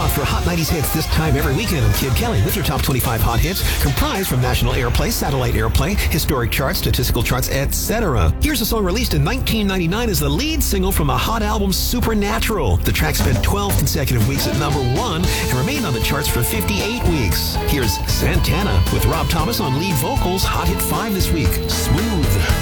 spot for Hot 90s hits this time every weekend. I'm Kid Kelly with your top 25 hot hits, comprised from national airplay, satellite airplay, historic charts, statistical charts, etc. Here's a song released in 1999 as the lead single from a hot album, Supernatural. The track spent 12 consecutive weeks at number 1 and remained on the charts for 58 weeks. Here's Santana with Rob Thomas on lead vocals, hot hit 5 this week, Smooth.